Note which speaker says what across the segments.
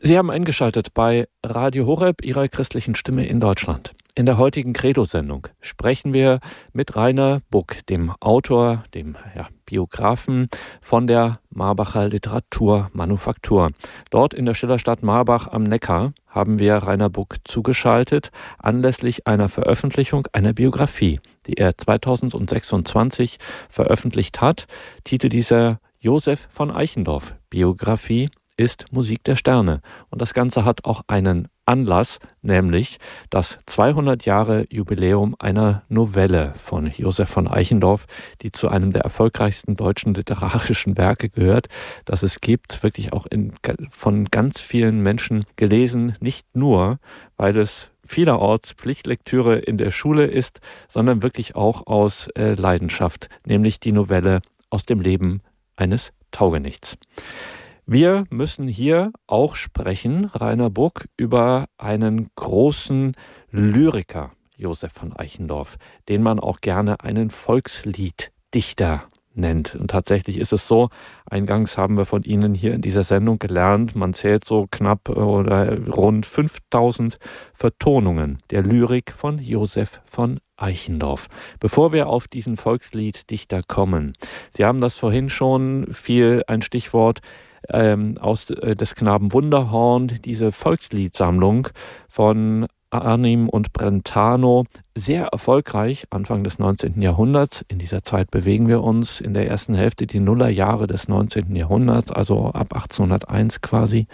Speaker 1: Sie haben eingeschaltet bei Radio Horeb, Ihrer christlichen Stimme in Deutschland. In der heutigen Credo-Sendung sprechen wir mit Rainer Buck, dem Autor, dem Biografen von der Marbacher Literaturmanufaktur. Dort in der Schillerstadt Marbach am Neckar haben wir Rainer Buck zugeschaltet, anlässlich einer Veröffentlichung einer Biografie, die er 2026 veröffentlicht hat. Titel dieser: Josef von Eichendorff, Biografie ist Musik der Sterne. Und das Ganze hat auch einen Anlass, nämlich das 200 Jahre Jubiläum einer Novelle von Josef von Eichendorff, die zu einem der erfolgreichsten deutschen literarischen Werke gehört, das es gibt, wirklich auch von ganz vielen Menschen gelesen, nicht nur, weil es vielerorts Pflichtlektüre in der Schule ist, sondern wirklich auch aus Leidenschaft, nämlich die Novelle aus dem Leben eines Taugenichts. Wir müssen hier auch sprechen, Rainer Buck, über einen großen Lyriker, Josef von Eichendorff, den man auch gerne einen Volkslieddichter nennt. Und tatsächlich ist es so, eingangs haben wir von Ihnen hier in dieser Sendung gelernt, man zählt so knapp oder rund 5000 Vertonungen der Lyrik von Josef von Eichendorff. Bevor wir auf diesen Volkslieddichter kommen, Sie haben das vorhin schon, fiel ein Stichwort aus des Knaben Wunderhorn, diese Volksliedsammlung von Arnim und Brentano, sehr erfolgreich Anfang des 19. Jahrhunderts. In dieser Zeit bewegen wir uns in der ersten Hälfte, die Nullerjahre des 19. Jahrhunderts, also ab 1801 quasi.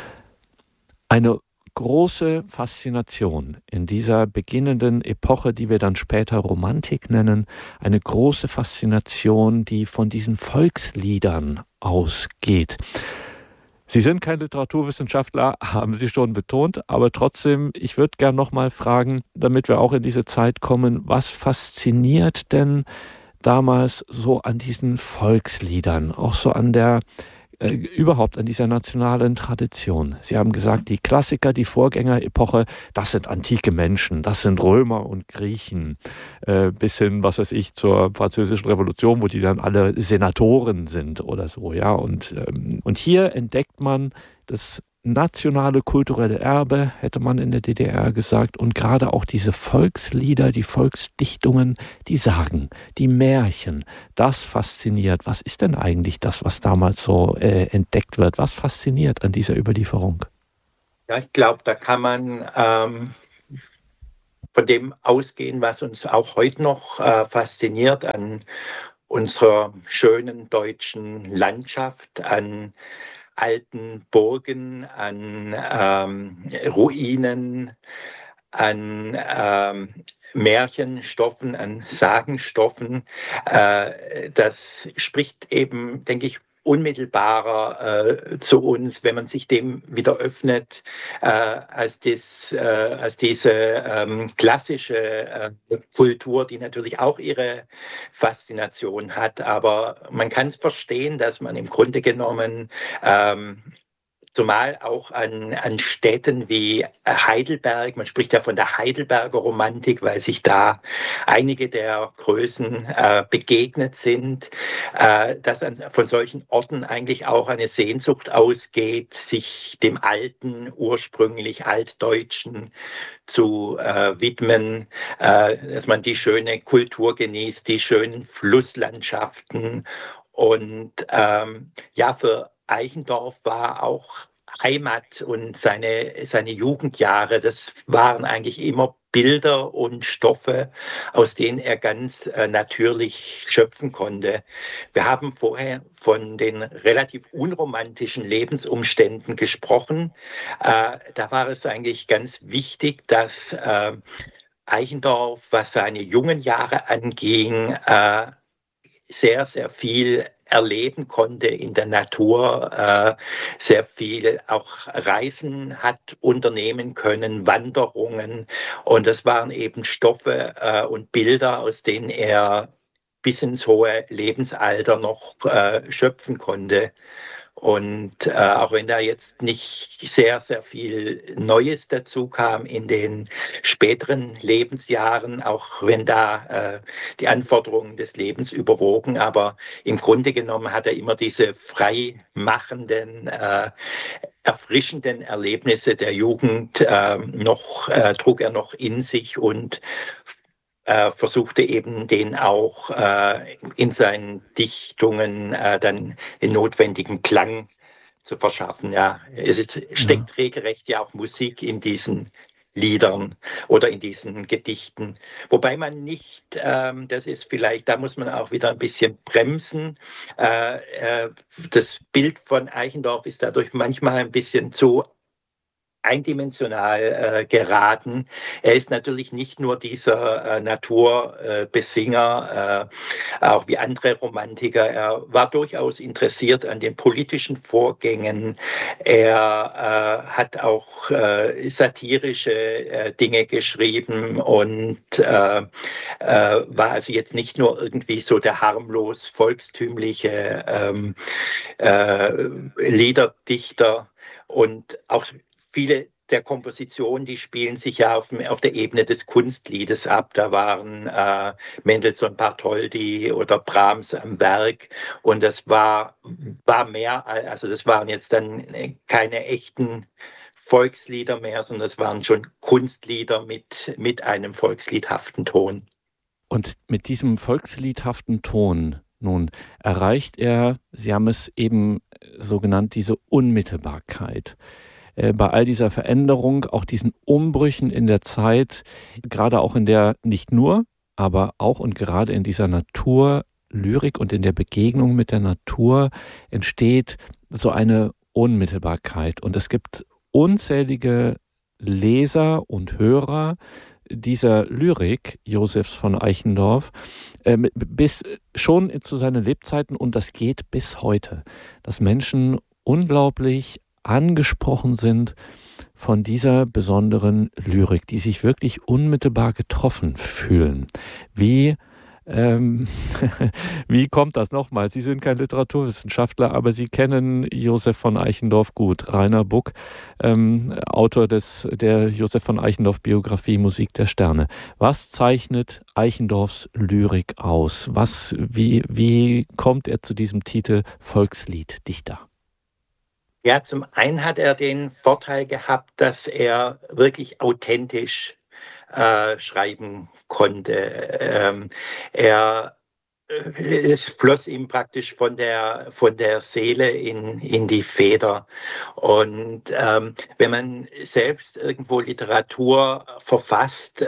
Speaker 1: Eine große Faszination in dieser beginnenden Epoche, die wir dann später Romantik nennen, eine große Faszination, die von diesen Volksliedern ausgeht. Sie sind kein Literaturwissenschaftler, haben Sie schon betont, aber trotzdem, ich würde gern noch mal fragen, damit wir auch in diese Zeit kommen, was fasziniert denn damals so an diesen Volksliedern, auch so an der überhaupt an dieser nationalen Tradition? Sie haben gesagt, die Klassiker, die Vorgängerepoche, das sind antike Menschen, das sind Römer und Griechen, bis hin, was weiß ich, zur Französischen Revolution, wo die dann alle Senatoren sind oder so, ja. Und hier entdeckt man das nationale kulturelle Erbe, hätte man in der DDR gesagt, und gerade auch diese Volkslieder, die Volksdichtungen, die Sagen, die Märchen, das fasziniert. Was ist denn eigentlich das, was damals so entdeckt wird? Was fasziniert an dieser Überlieferung?
Speaker 2: Ja, ich glaube, da kann man von dem ausgehen, was uns auch heute noch fasziniert an unserer schönen deutschen Landschaft, an alten Burgen, an Ruinen, an Märchenstoffen, an Sagenstoffen. Das spricht eben, denke ich, unmittelbarer zu uns, wenn man sich dem wieder öffnet, als diese klassische Kultur, die natürlich auch ihre Faszination hat. Aber man kann es verstehen, dass man im Grunde genommen zumal auch an Städten wie Heidelberg, man spricht ja von der Heidelberger Romantik, weil sich da einige der Größen begegnet sind, dass von solchen Orten eigentlich auch eine Sehnsucht ausgeht, sich dem Alten, ursprünglich Altdeutschen zu widmen, dass man die schöne Kultur genießt, die schönen Flusslandschaften. Und für Eichendorff war auch Heimat und seine Jugendjahre, das waren eigentlich immer Bilder und Stoffe, aus denen er ganz natürlich schöpfen konnte. Wir haben vorher von den relativ unromantischen Lebensumständen gesprochen. Da war es eigentlich ganz wichtig, dass Eichendorff, was seine jungen Jahre anging, sehr, sehr viel erleben konnte in der Natur, sehr viel auch Reisen hat unternehmen können, Wanderungen. Und das waren eben Stoffe und Bilder, aus denen er bis ins hohe Lebensalter noch schöpfen konnte. Und auch wenn da jetzt nicht sehr, sehr viel Neues dazu kam in den späteren Lebensjahren, auch wenn da die Anforderungen des Lebens überwogen, aber im Grunde genommen hat er immer diese freimachenden, erfrischenden Erlebnisse der Jugend trug er noch in sich und versuchte eben den auch in seinen Dichtungen dann den notwendigen Klang zu verschaffen. Ja,
Speaker 1: Ja.
Speaker 2: steckt regelrecht ja auch Musik in diesen Liedern oder in diesen Gedichten. Wobei man nicht, das ist vielleicht, da muss man auch wieder ein bisschen bremsen. Das Bild von Eichendorff ist dadurch manchmal ein bisschen zu eindimensional geraten. Er ist natürlich nicht nur dieser Naturbesinger, auch wie andere Romantiker. Er war durchaus interessiert an den politischen Vorgängen. Er hat auch satirische Dinge geschrieben und war also jetzt nicht nur irgendwie so der harmlos volkstümliche Liederdichter. Und auch viele der Kompositionen, die spielen sich ja auf der Ebene des Kunstliedes ab. Da waren Mendelssohn Bartholdy oder Brahms am Werk. Und war mehr, also das waren jetzt dann keine echten Volkslieder mehr, sondern das waren schon Kunstlieder mit einem volksliedhaften Ton.
Speaker 1: Und mit diesem volksliedhaften Ton nun erreicht er, Sie haben es eben so genannt, diese Unmittelbarkeit. Bei all dieser Veränderung, auch diesen Umbrüchen in der Zeit, gerade auch in der, nicht nur, aber auch und gerade in dieser Naturlyrik und in der Begegnung mit der Natur entsteht so eine Unmittelbarkeit. Und es gibt unzählige Leser und Hörer dieser Lyrik Josephs von Eichendorff bis schon zu seinen Lebzeiten, und das geht bis heute, dass Menschen unglaublich angesprochen sind von dieser besonderen Lyrik, die sich wirklich unmittelbar getroffen fühlen. Wie wie kommt das nochmal? Sie sind kein Literaturwissenschaftler, aber Sie kennen Joseph von Eichendorff gut. Rainer Buck, Autor der Joseph von Eichendorff Biografie Musik der Sterne. Was zeichnet Eichendorffs Lyrik aus? Wie kommt er zu diesem Titel Volkslieddichter?
Speaker 2: Ja, zum einen hat er den Vorteil gehabt, dass er wirklich authentisch schreiben konnte. Es floss ihm praktisch von der Seele in die Feder. Und wenn man selbst irgendwo Literatur verfasst,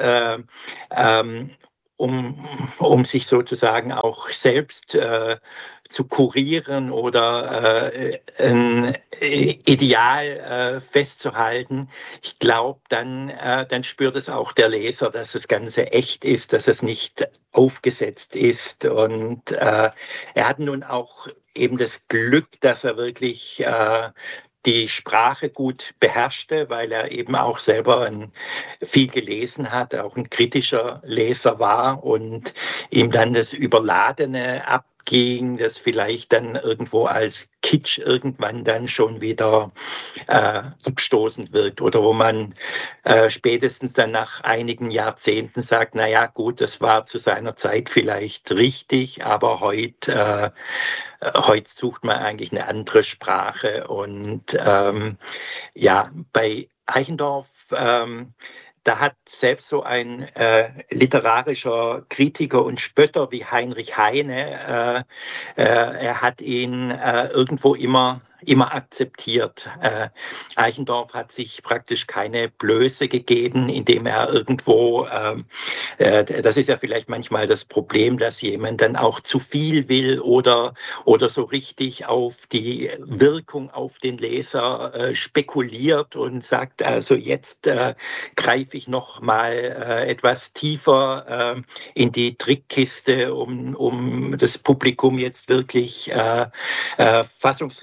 Speaker 2: um sich sozusagen auch selbst zu kurieren oder ein Ideal festzuhalten, ich glaube, dann spürt es auch der Leser, dass das Ganze echt ist, dass es nicht aufgesetzt ist. Und er hat nun auch eben das Glück, dass er wirklich die Sprache gut beherrschte, weil er eben auch selber viel gelesen hat, auch ein kritischer Leser war und ihm dann das Überladene abging, das vielleicht dann irgendwo als Kitsch irgendwann dann schon wieder abstoßend wirkt oder wo man spätestens dann nach einigen Jahrzehnten sagt, naja gut, das war zu seiner Zeit vielleicht richtig, aber heute sucht man eigentlich eine andere Sprache. Und ja, bei Eichendorff, da hat selbst so ein literarischer Kritiker und Spötter wie Heinrich Heine, er hat ihn irgendwo immer akzeptiert. Eichendorff hat sich praktisch keine Blöße gegeben, indem er irgendwo, das ist ja vielleicht manchmal das Problem, dass jemand dann auch zu viel will oder so richtig auf die Wirkung auf den Leser spekuliert und sagt, also jetzt greife ich noch mal etwas tiefer in die Trickkiste, um das Publikum jetzt wirklich fassungslos zu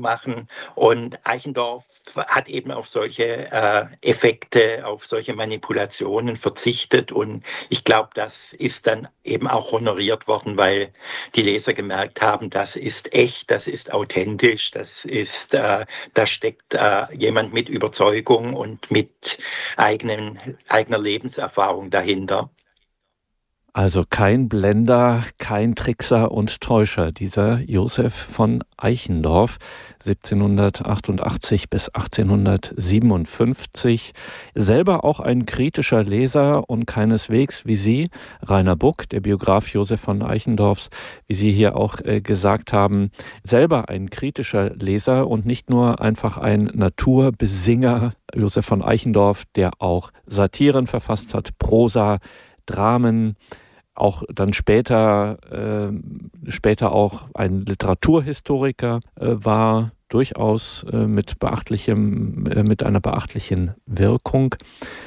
Speaker 2: machen. Und Eichendorff hat eben auf solche Effekte, auf solche Manipulationen verzichtet. Und ich glaube, das ist dann eben auch honoriert worden, weil die Leser gemerkt haben, das ist echt, das ist authentisch, da steckt jemand mit Überzeugung und mit eigener Lebenserfahrung dahinter.
Speaker 1: Also kein Blender, kein Trickser und Täuscher, dieser Josef von Eichendorff, 1788 bis 1857, selber auch ein kritischer Leser und keineswegs wie Sie, Rainer Buck, der Biograf Josef von Eichendorffs, wie Sie hier auch gesagt haben, selber ein kritischer Leser und nicht nur einfach ein Naturbesinger, Josef von Eichendorff, der auch Satiren verfasst hat, Prosa, Dramen, auch dann später auch ein Literaturhistoriker war, durchaus mit einer beachtlichen Wirkung.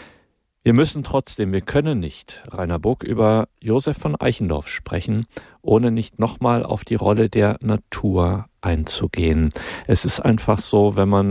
Speaker 1: Wir können nicht, Rainer Buck, über Josef von Eichendorff sprechen, ohne nicht nochmal auf die Rolle der Natur einzugehen. Es ist einfach so, wenn man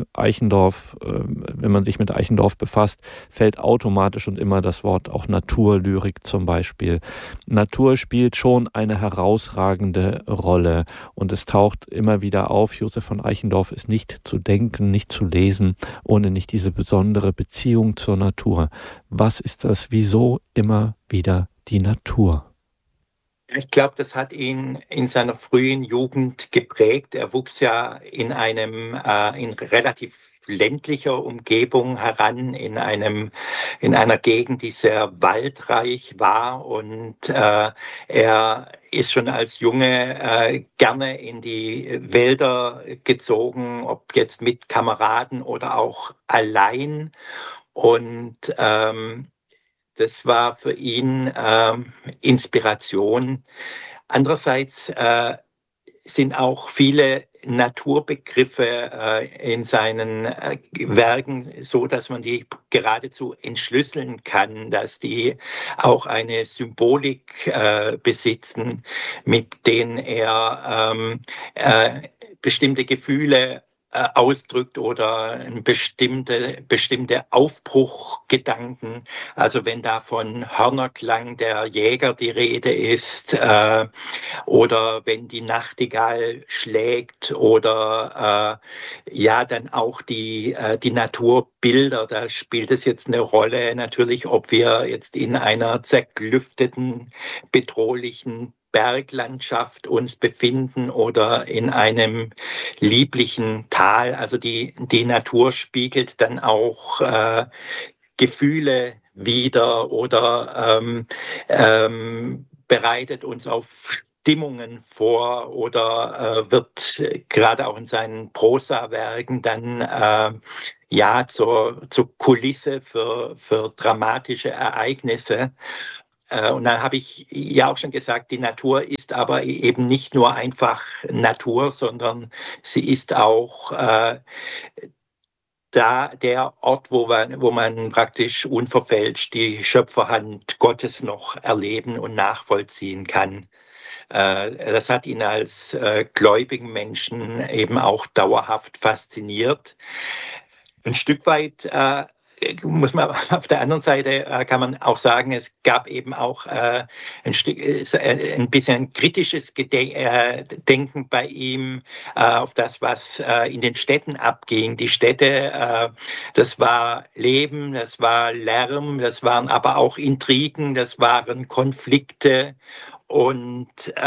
Speaker 1: sich mit Eichendorff befasst, fällt automatisch und immer das Wort auch Naturlyrik zum Beispiel. Natur spielt schon eine herausragende Rolle und es taucht immer wieder auf. Josef von Eichendorff ist nicht zu denken, nicht zu lesen, ohne nicht diese besondere Beziehung zur Natur. Was ist das? Wieso immer wieder die Natur?
Speaker 2: Ich glaube, das hat ihn in seiner frühen Jugend geprägt. Er wuchs ja in relativ ländlicher Umgebung heran, in einer Gegend, die sehr waldreich war, und er ist schon als Junge gerne in die Wälder gezogen, ob jetzt mit Kameraden oder auch allein, und das war für ihn Inspiration. Andererseits sind auch viele Naturbegriffe in seinen Werken so, dass man die geradezu entschlüsseln kann, dass die auch eine Symbolik besitzen, mit denen er bestimmte Gefühle ausdrückt oder bestimmte Aufbruchgedanken. Also wenn da von Hörnerklang der Jäger die Rede ist, oder wenn die Nachtigall schlägt, oder dann auch die Naturbilder, da spielt es jetzt eine Rolle natürlich, ob wir jetzt in einer zerklüfteten, bedrohlichen Berglandschaft uns befinden oder in einem lieblichen Tal. Also die Natur spiegelt dann auch Gefühle wider oder bereitet uns auf Stimmungen vor oder wird gerade auch in seinen Prosawerken dann zur Kulisse für dramatische Ereignisse. Und dann habe ich ja auch schon gesagt, die Natur ist aber eben nicht nur einfach Natur, sondern sie ist auch der Ort, wo man praktisch unverfälscht die Schöpferhand Gottes noch erleben und nachvollziehen kann. Das hat ihn als gläubigen Menschen eben auch dauerhaft fasziniert. Ein Stück weit muss man auf der anderen Seite kann man auch sagen, es gab eben auch ein bisschen kritisches Denken bei ihm auf das, was in den Städten abging. Die Städte, das war Leben, das war Lärm, das waren aber auch Intrigen, das waren Konflikte, und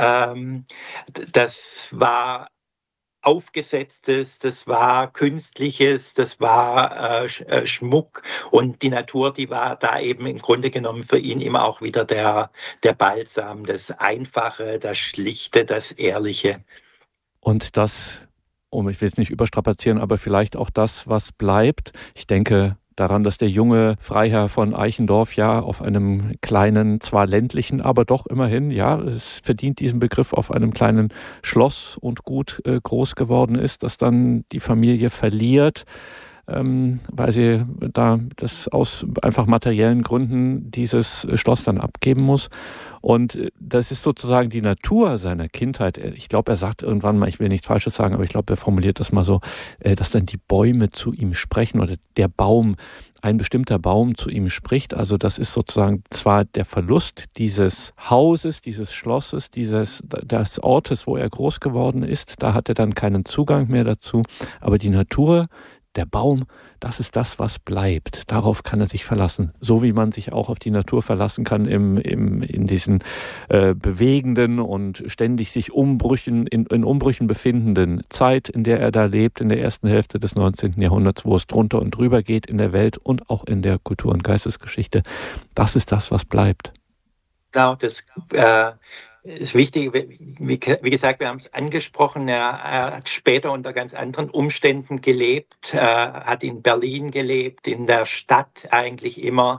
Speaker 2: das war Aufgesetztes, das war Künstliches, das war Schmuck, und die Natur, die war da eben im Grunde genommen für ihn immer auch wieder der Balsam, das Einfache, das Schlichte, das Ehrliche.
Speaker 1: Und das, ich will es nicht überstrapazieren, aber vielleicht auch das, was bleibt. Ich denke daran, dass der junge Freiherr von Eichendorff ja auf einem kleinen, zwar ländlichen, aber doch immerhin, ja, es verdient diesen Begriff, auf einem kleinen Schloss und Gut groß geworden ist, das dann die Familie verliert. weil sie da das aus einfach materiellen Gründen dieses Schloss dann abgeben muss. Und das ist sozusagen die Natur seiner Kindheit. Ich glaube, er sagt irgendwann mal, ich will nichts Falsches sagen, aber ich glaube, er formuliert das mal so, dass dann die Bäume zu ihm sprechen oder der Baum, ein bestimmter Baum zu ihm spricht. Also das ist sozusagen zwar der Verlust dieses Hauses, dieses Schlosses, des Ortes, wo er groß geworden ist. Da hat er dann keinen Zugang mehr dazu. Aber die Natur, der Baum, das ist das, was bleibt. Darauf kann er sich verlassen. So wie man sich auch auf die Natur verlassen kann in diesen bewegenden und ständig sich in Umbrüchen befindenden Zeit, in der er da lebt, in der ersten Hälfte des 19. Jahrhunderts, wo es drunter und drüber geht in der Welt und auch in der Kultur- und Geistesgeschichte. Das ist das, was bleibt.
Speaker 2: Genau, das ist wichtig. Wie gesagt, wir haben es angesprochen. Er hat später unter ganz anderen Umständen gelebt, hat in Berlin gelebt, in der Stadt eigentlich immer.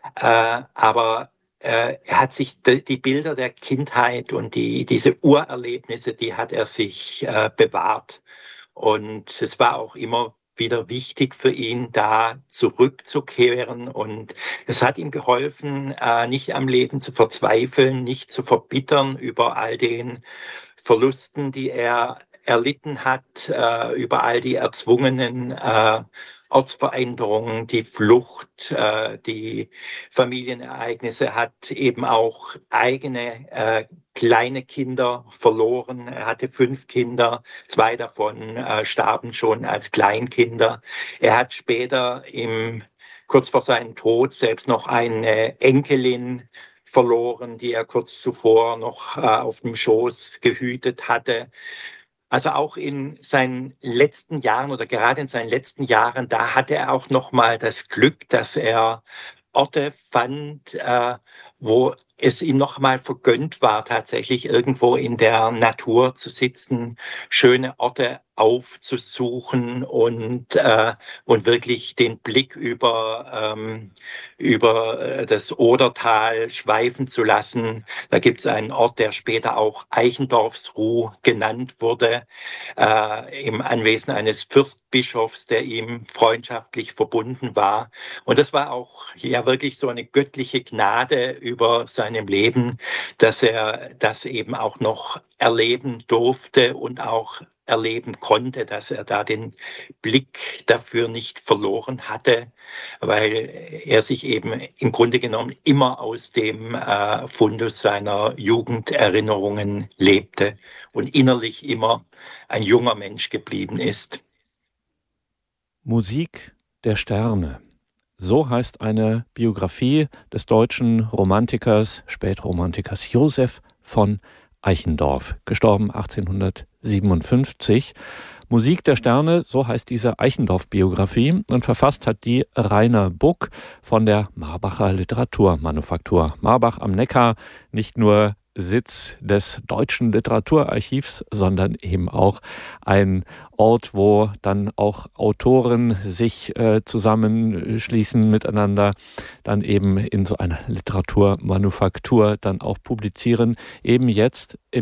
Speaker 2: Aber er hat sich die Bilder der Kindheit und diese Urerlebnisse, die hat er sich bewahrt. Und es war auch immer wieder wichtig für ihn, da zurückzukehren. Und es hat ihm geholfen, nicht am Leben zu verzweifeln, nicht zu verbittern über all den Verlusten, die er erlitten hat, über all die erzwungenen Ortsveränderungen, die Flucht, die Familienereignisse, hat eben auch eigene kleine Kinder verloren. Er hatte 5 Kinder, 2 davon starben schon als Kleinkinder. Er hat später kurz vor seinem Tod selbst noch eine Enkelin verloren, die er kurz zuvor noch auf dem Schoß gehütet hatte. Also auch in seinen letzten Jahren oder gerade in seinen letzten Jahren, da hatte er auch noch mal das Glück, dass er Orte fand, wo es ihm noch mal vergönnt war, tatsächlich irgendwo in der Natur zu sitzen, schöne Orte aufzusuchen und wirklich den Blick über das Odertal schweifen zu lassen. Da gibt es einen Ort, der später auch Eichendorffsruh genannt wurde, im Anwesen eines Fürstbischofs, der ihm freundschaftlich verbunden war. Und das war auch ja wirklich so eine göttliche Gnade über seinem Leben, dass er das eben auch noch erleben durfte und auch erleben konnte, dass er da den Blick dafür nicht verloren hatte, weil er sich eben im Grunde genommen immer aus dem Fundus seiner Jugenderinnerungen lebte und innerlich immer ein junger Mensch geblieben ist.
Speaker 1: Musik der Sterne. So heißt eine Biografie des deutschen Romantikers, Spätromantikers Joseph von Eichendorff, gestorben 1857. Musik der Sterne, so heißt diese Eichendorff-Biografie, und verfasst hat die Rainer Buck von der Marbacher Literaturmanufaktur. Marbach am Neckar, nicht nur Sitz des Deutschen Literaturarchivs, sondern eben auch ein Ort, wo dann auch Autoren sich zusammenschließen miteinander, dann eben in so einer Literaturmanufaktur dann auch publizieren, eben jetzt